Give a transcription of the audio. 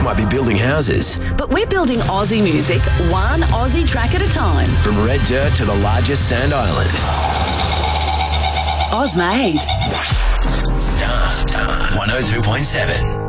might be building houses. But we're building Aussie music, one Aussie track at a time. From red dirt to the largest sand island. Ozmade. Star 102.7.